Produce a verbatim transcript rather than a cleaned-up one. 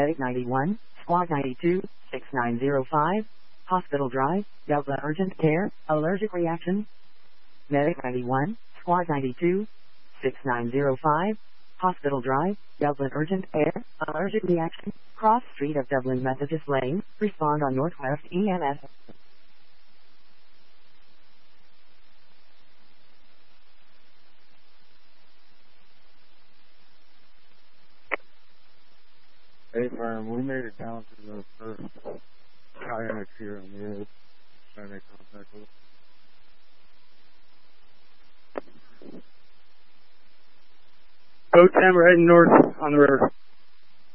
Medic ninety-one, Squad ninety-two, six nine zero five, Hospital Drive, Delta Urgent Care, Allergic Reaction. Medic ninety-one, Squad ninety-two, six nine zero five, Hospital Drive, Dublin Urgent Care, Allergic Reaction, Cross Street of Dublin Methodist Lane, respond on Northwest E M S. Hey, firm, we made it down to the first kayak here on the edge. Trying to make contact with it. Boat ten, we're heading north on the river.